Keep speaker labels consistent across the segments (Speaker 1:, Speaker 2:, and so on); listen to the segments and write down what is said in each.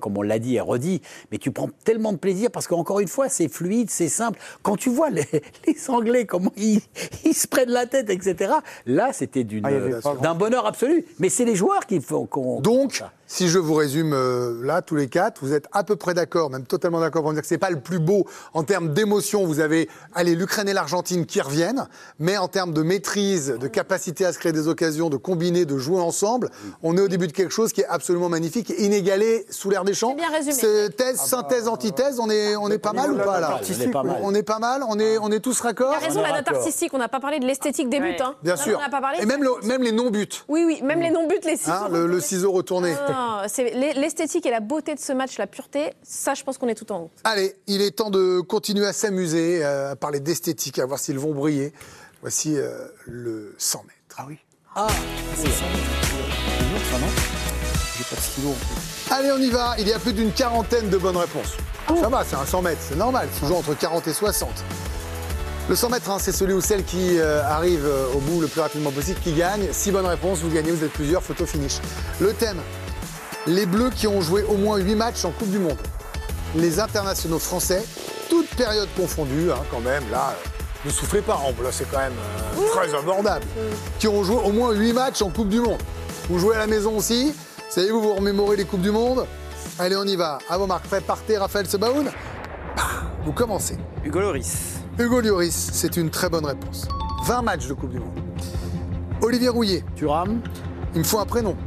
Speaker 1: comme on l'a dit et redit, mais tu prends tellement de plaisir parce qu'encore une fois, c'est fluide, c'est simple. Quand tu vois les Anglais, comment ils se prennent la tête, etc., là, c'était d'un bonheur absolu. Mais c'est les joueurs qui font qu'on...
Speaker 2: Donc, si je vous résume là, tous les quatre, vous êtes à peu près d'accord, même totalement d'accord pour me dire que c'est pas le plus beau en termes d'émotion. Vous avez, l'Ukraine et l'Argentine qui reviennent, mais en termes de maîtrise, de capacité à se créer des occasions, de combiner, de jouer ensemble, on est au début de quelque chose qui est absolument magnifique, inégalé sous l'air des champs.
Speaker 3: C'est bien résumé.
Speaker 2: Thèse, synthèse, antithèse, on est pas mal ou pas là? On est pas mal, on est tous raccords.
Speaker 3: Il a raison, la note artistique, on n'a pas parlé de l'esthétique des buts. Hein.
Speaker 2: Bien sûr.
Speaker 3: On n'a pas parlé,
Speaker 2: et même les non-buts.
Speaker 3: Oui, même les non-buts, les ciseaux.
Speaker 2: Le ciseau retourné.
Speaker 3: C'est l'esthétique et la beauté de ce match, la pureté, ça, je pense qu'on est tout en haut.
Speaker 2: Allez, il est temps de continuer à s'amuser, à parler d'esthétique, à voir s'ils vont briller. Voici le 100 mètres.
Speaker 1: Ah oui. C'est 100 mètres. J'ai pas de stylo.
Speaker 2: Allez, on y va. Il y a plus d'une quarantaine de bonnes réponses. Ça va, c'est un 100 mètres, c'est normal. C'est toujours entre 40 et 60. Le 100 mètres, c'est celui ou celle qui arrive au bout le plus rapidement possible, qui gagne. 6 bonnes réponses, vous gagnez, vous êtes plusieurs, photo finish. Le thème, les Bleus qui ont joué au moins 8 matchs en Coupe du Monde. Les internationaux français, toutes périodes confondues, quand même, là, ne soufflez pas, là, c'est quand même très abordable. Qui ont joué au moins 8 matchs en Coupe du Monde. Vous jouez à la maison aussi, savez-vous, vous remémorez les Coupes du Monde. Allez, on y va. À vos marques, prêts, partez, Raphaël Sebaoun. Vous commencez.
Speaker 4: Hugo Lloris.
Speaker 2: Hugo Lloris, c'est une très bonne réponse. 20 matchs de Coupe du Monde. Olivier Rouillet.
Speaker 1: Thuram.
Speaker 2: Il me faut un prénom.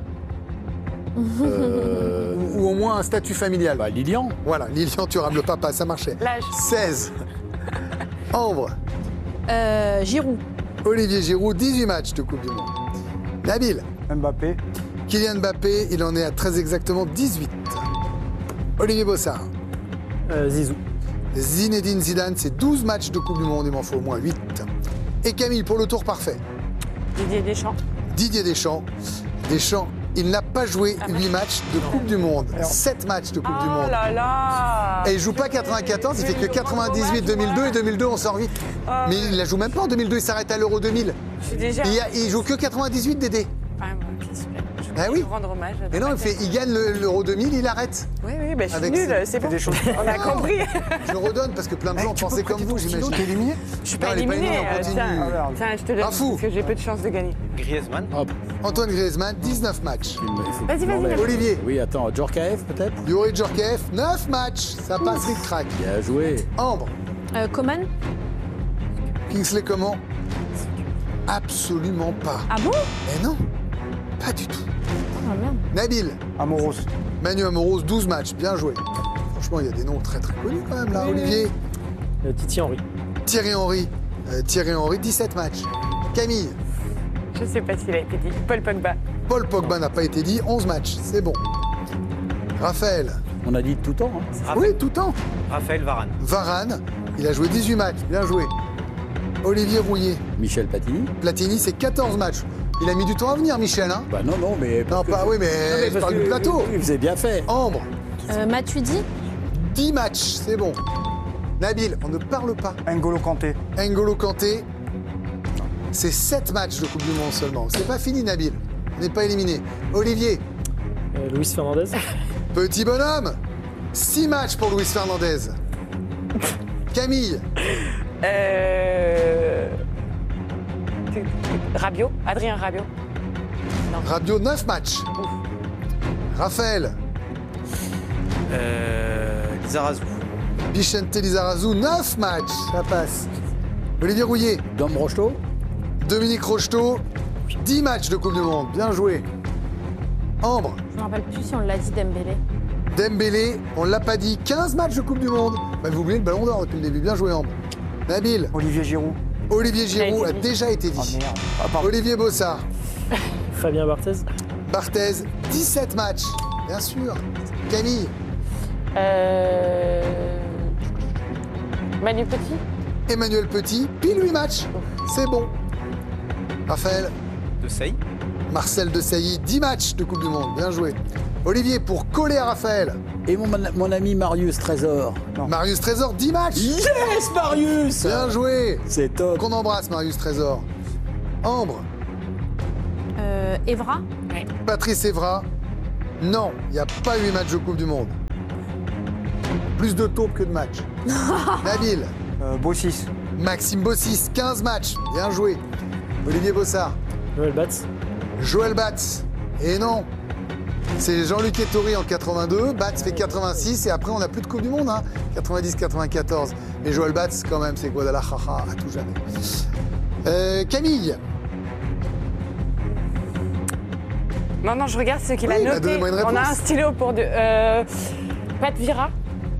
Speaker 2: Ou au moins un statut familial.
Speaker 1: Lilian.
Speaker 2: Voilà, Lilian Thuram, le papa, ça marchait.
Speaker 3: L'âge.
Speaker 2: 16. Ambre.
Speaker 3: Giroud.
Speaker 2: Olivier Giroud, 18 matchs de Coupe du Monde. Nabil.
Speaker 5: Mbappé.
Speaker 2: Kylian Mbappé, il en est à très exactement 18. Olivier Bossard.
Speaker 5: Zizou.
Speaker 2: Zinedine Zidane, c'est 12 matchs de Coupe du Monde, il m'en faut au moins 8. Et Camille, pour le tour parfait.
Speaker 3: Didier Deschamps.
Speaker 2: Didier Deschamps. Deschamps, il n'a pas joué 8 matchs de Coupe du Monde. 7 matchs de Coupe du Monde.
Speaker 3: Oh là là.
Speaker 2: Et il joue pas 94, il fait que 98, 2002 et 2002, on sort vite. Mais il la joue même pas en 2002, il s'arrête à l'Euro 2000. Il joue que 98, Dédé.
Speaker 6: Ah oui.
Speaker 2: Rendre hommage. Mais non, il gagne l'Euro 2000, il arrête.
Speaker 6: Oui, je suis nul, c'est bon. On a compris.
Speaker 2: Je le redonne parce que plein de gens pensaient comme vous, j'imagine.
Speaker 5: T'es éliminé?
Speaker 6: Je suis pas éliminé. Tiens, je te donne parce que j'ai peu de chance de gagner.
Speaker 4: Griezmann.
Speaker 2: Antoine Griezmann, 19 matchs.
Speaker 6: Vas-y.
Speaker 2: Olivier.
Speaker 1: Oui, attends, Djorkaeff peut-être?
Speaker 2: Yuri Djorkaeff, 9 matchs. Ça passe ric-crac.
Speaker 1: Bien joué.
Speaker 2: Ambre.
Speaker 3: Coman.
Speaker 2: Kingsley Coman. Absolument pas.
Speaker 3: Ah bon?
Speaker 2: Mais non, pas du tout.
Speaker 3: Oh merde.
Speaker 2: Nabil.
Speaker 5: Amoros.
Speaker 2: Manu Amoros, 12 matchs, bien joué. Franchement, il y a des noms très très connus quand même là. Olivier.
Speaker 5: Titi Henry.
Speaker 2: Thierry Henry. Thierry Henry, 17 matchs. Camille.
Speaker 6: Je sais pas s'il a été dit. Paul Pogba.
Speaker 2: Paul Pogba n'a pas été dit, 11 matchs, c'est bon. Raphaël.
Speaker 1: On a dit tout le temps.
Speaker 2: Oui, tout le temps.
Speaker 4: Raphaël Varane.
Speaker 2: Varane, il a joué 18 matchs, bien joué. Olivier Rouillet.
Speaker 1: Michel Platini.
Speaker 2: Platini, c'est 14 matchs. Il a mis du temps à venir, Michel, hein?
Speaker 1: Non, mais...
Speaker 2: Non, pas, oui, mais je parle du plateau.
Speaker 1: Vous avez bien fait.
Speaker 2: Ambre.
Speaker 3: Matuidi.
Speaker 2: 10 matchs, c'est bon. Nabil, on ne parle pas.
Speaker 5: N'Golo Kanté.
Speaker 2: N'Golo Kanté, c'est 7 matchs de Coupe du Monde seulement. C'est pas fini, Nabil. On n'est pas éliminé. Olivier.
Speaker 5: Luis Fernandez.
Speaker 2: Petit bonhomme. 6 matchs pour Luis Fernandez. Camille.
Speaker 6: Rabiot. Adrien Rabiot. Non.
Speaker 2: Rabiot, 9 matchs. Raphaël.
Speaker 4: Lizarazu.
Speaker 2: Vicente Lizarazu, 9 matchs. Ça passe. Olivier Rouillet.
Speaker 1: Dom Rocheteau.
Speaker 2: Dominique Rocheteau, 10 matchs de Coupe du Monde. Bien joué. Ambre.
Speaker 3: Je me rappelle plus si on l'a dit, Dembélé.
Speaker 2: Dembélé, on l'a pas dit. 15 matchs de Coupe du Monde. Vous oubliez le Ballon d'Or depuis le début. Bien joué, Ambre. Nabil.
Speaker 5: Olivier Giroud.
Speaker 2: Olivier Giroud a déjà été dit.
Speaker 5: Oh, merde.
Speaker 2: Olivier Bossard.
Speaker 5: Fabien Barthez.
Speaker 2: Barthez, 17 matchs. Bien sûr. Camille.
Speaker 6: Manu Petit.
Speaker 2: Emmanuel Petit, pile 8 matchs. C'est bon. Raphaël.
Speaker 4: Desailly.
Speaker 2: Marcel Desailly, 10 matchs de Coupe du Monde. Bien joué. Olivier, pour coller à Raphaël.
Speaker 1: Et mon ami Marius Trésor.
Speaker 2: Non. Marius Trésor, 10 matchs.
Speaker 1: Yes, Marius.
Speaker 2: Bien joué.
Speaker 1: C'est top.
Speaker 2: Qu'on embrasse, Marius Trésor. Ambre.
Speaker 3: Evra.
Speaker 2: Patrice Evra. Non, il n'y a pas 8 matchs de Coupe du Monde. Plus de taupes que de matchs. Nabil.
Speaker 5: Bossis.
Speaker 2: Maxime Bossis, 15 matchs. Bien joué. Olivier Bossard.
Speaker 5: Joël Batz.
Speaker 2: Joël Batz. Et non. C'est Jean-Luc Ettori en 82. Batz fait 86. Et après, on n'a plus de Coupe du Monde. 90-94. Mais Joël Batz, quand même, c'est Guadalajara à tout jamais. Camille.
Speaker 6: Non, je regarde ce qu'il a
Speaker 2: Oui, bah,
Speaker 6: noté.
Speaker 2: donnez-moi une
Speaker 6: On a
Speaker 2: réponse.
Speaker 6: un stylo pour deux. Pat Vira.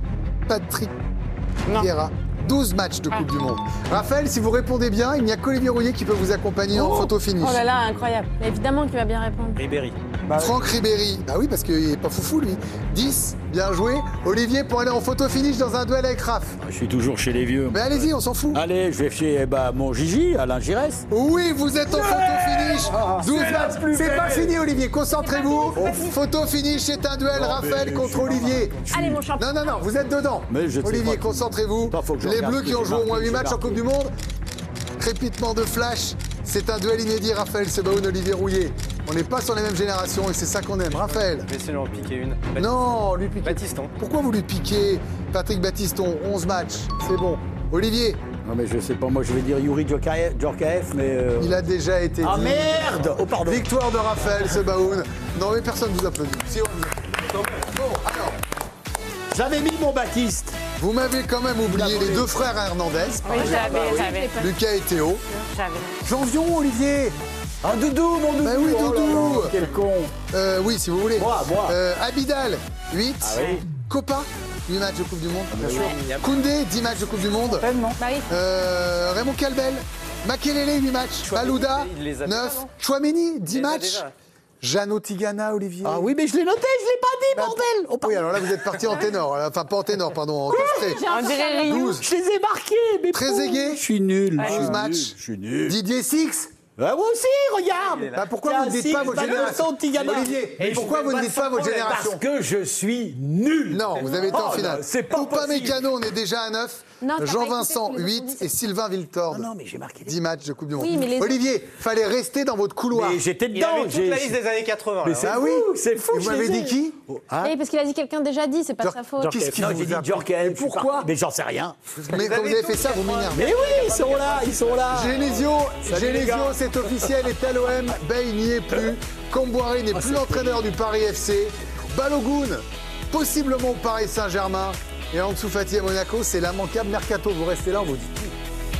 Speaker 2: Patrick
Speaker 6: Non.
Speaker 2: Vieira. 12 matchs de Coupe du Monde. Raphaël, si vous répondez bien, il n'y a qu'Olivier Rouillet qui peut vous accompagner en photo finish.
Speaker 6: Oh là là, incroyable.
Speaker 3: Mais évidemment qu'il va bien répondre.
Speaker 4: Ribéry.
Speaker 2: Franck Ribéry. Bah oui, parce qu'il n'est pas foufou, lui. 10, bien joué. Olivier, pour aller en photo finish dans un duel avec Raph.
Speaker 1: Je suis toujours chez les vieux.
Speaker 2: Mais allez-y, on s'en fout.
Speaker 1: Allez, je vais chez mon Gigi, Alain Giresse.
Speaker 2: Oui, vous êtes en photo finish. 12 matchs. C'est pas fini, Olivier. Concentrez-vous. Photo finish, c'est un duel. Raphaël contre Olivier.
Speaker 3: Allez, mon champion.
Speaker 2: Non, vous êtes dedans.
Speaker 1: Mais je sais
Speaker 2: Olivier,
Speaker 1: pas.
Speaker 2: concentrez-vous.
Speaker 1: Attends, faut que je
Speaker 2: Les
Speaker 1: regarde
Speaker 2: Bleus
Speaker 1: ce
Speaker 2: qui
Speaker 1: que
Speaker 2: ont
Speaker 1: j'ai
Speaker 2: joué au moins
Speaker 1: marqué,
Speaker 2: 8 matchs en
Speaker 1: marqué.
Speaker 2: Coupe du Monde. Crépitement de flash. C'est un duel inédit, Raphaël Sebaoun, Olivier Rouillet. On n'est pas sur les mêmes générations et c'est ça qu'on aime. Raphaël.
Speaker 4: Je vais essayer d'en piquer une.
Speaker 2: Non, lui piquer.
Speaker 4: Batiston.
Speaker 2: Pourquoi vous lui piquez Patrick Batiston, 11 matchs, c'est bon. Olivier,
Speaker 1: Non mais je sais pas, moi je vais dire Yuri Djorkaeff, mais...
Speaker 2: il a déjà été
Speaker 1: Ah
Speaker 2: dit.
Speaker 1: merde. Oh pardon.
Speaker 2: Victoire de Raphaël Sebaoun. Non mais personne ne vous applaudit. Si, on vous applaudit. Bon, alors,
Speaker 1: J'avais mis mon Baptiste.
Speaker 2: vous m'avez quand même oublié les deux frères Hernandez,
Speaker 6: Oui, j'avais.
Speaker 2: Lucas et Théo.
Speaker 1: Jean-Vion, Olivier. Ah, Doudou, mon Doudou.
Speaker 2: Bah oui,
Speaker 1: Oh là
Speaker 2: Doudou.
Speaker 1: là, quel con.
Speaker 2: Oui, si vous voulez.
Speaker 1: Moi.
Speaker 2: Abidal, 8.
Speaker 1: Ah oui.
Speaker 2: Copa, 8 matchs de Coupe du Monde.
Speaker 1: bien sûr.
Speaker 2: Koundé, 10 matchs de Coupe du Monde.
Speaker 3: Bah oui.
Speaker 2: Raymond Calbel, Makelele, 8 matchs. Balouda,
Speaker 4: il les a
Speaker 2: 9. Chouameni, 10
Speaker 4: les a
Speaker 2: matchs.
Speaker 4: déjà.
Speaker 2: Jeannot Tigana, Olivier.
Speaker 1: Ah oui, mais je l'ai noté, je l'ai pas dit, bordel. Oh, pardon.
Speaker 2: Oui, alors là, vous êtes parti en ténor. Enfin, pas en ténor, pardon, en castré.
Speaker 6: On dirait Rio.
Speaker 2: 12.
Speaker 1: Je les ai marqués, mais...
Speaker 2: Trezeguet.
Speaker 1: Je suis nul.
Speaker 2: 11 matchs.
Speaker 1: Je suis nul.
Speaker 2: Didier Six.
Speaker 1: Ah, moi aussi, regarde.
Speaker 2: Bah, pourquoi vous ne dites pas votre génération
Speaker 1: Tigana.
Speaker 2: Olivier, mais pourquoi vous ne dites pas votre génération
Speaker 1: Parce que je suis nul.
Speaker 2: Non, vous avez été en
Speaker 1: Oh,
Speaker 2: finale.
Speaker 1: non, c'est pas
Speaker 2: Coupa
Speaker 1: possible.
Speaker 2: Mécano, on est déjà à 9.
Speaker 3: Non, t'as pas
Speaker 2: Jean-Vincent,
Speaker 3: écouté ce que les autres
Speaker 2: 8.
Speaker 3: ont dit.
Speaker 2: Et Sylvain Viltord.
Speaker 1: Non, mais j'ai marqué des...
Speaker 2: 10 matchs de Coupe du Monde.
Speaker 3: Oui, mais les autres-
Speaker 2: Olivier, fallait rester dans votre couloir.
Speaker 1: Mais j'étais
Speaker 4: Il
Speaker 1: dedans.
Speaker 4: avait toute la liste des années 80.
Speaker 1: Mais
Speaker 4: là.
Speaker 1: c'est
Speaker 2: Ah
Speaker 1: fou,
Speaker 2: oui
Speaker 1: c'est fou.
Speaker 2: Et vous
Speaker 1: je
Speaker 2: m'avez
Speaker 1: les ai.
Speaker 2: dit qui
Speaker 1: Hein
Speaker 3: Oui, parce qu'il a dit quelqu'un déjà dit, c'est pas de sa faute.
Speaker 2: Qu'est-ce qu'il
Speaker 1: Non,
Speaker 2: vous
Speaker 1: j'ai dit
Speaker 2: a pris
Speaker 1: Djorkaeff.
Speaker 2: Pourquoi
Speaker 1: Mais j'en sais rien.
Speaker 2: Mais quand vous avez fait ça, vous m'énervez.
Speaker 1: Mais oui, ils sont là, ils sont là.
Speaker 2: Genesio,
Speaker 1: les gars.
Speaker 2: c'est officiel, est à l'OM. Bay n'y est plus. Comboiré n'est plus l'entraîneur du Paris FC. Balogun, possiblement au Paris Saint-Germain. Et Ansu Fati à Monaco, c'est l'immanquable mercato. Vous restez là, on vous dit tout.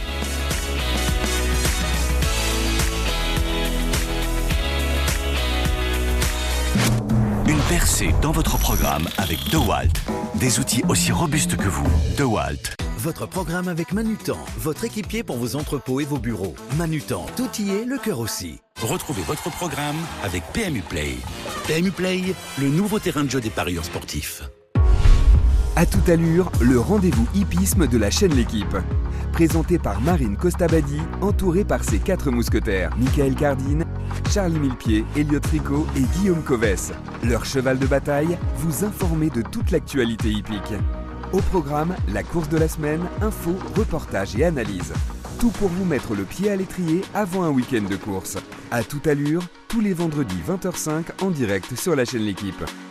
Speaker 7: Une percée dans votre programme avec DeWalt. Des outils aussi robustes que vous. DeWalt.
Speaker 8: Votre programme avec Manutan, votre équipier pour vos entrepôts et vos bureaux. Manutan, tout y est, le cœur aussi.
Speaker 7: Retrouvez votre programme avec PMU Play. PMU Play, le nouveau terrain de jeu des parieurs sportifs.
Speaker 9: À toute allure, le rendez-vous hippisme de la chaîne L'Équipe. Présenté par Marine Costabadi, entourée par ses 4 mousquetaires, Michael Cardine, Charlie Millepied, Elliot Tricot et Guillaume Coves. Leur cheval de bataille, vous informer de toute l'actualité hippique. Au programme, la course de la semaine, infos, reportages et analyses. Tout pour vous mettre le pied à l'étrier avant un week-end de course. À toute allure, tous les vendredis 20h05 en direct sur la chaîne L'Équipe.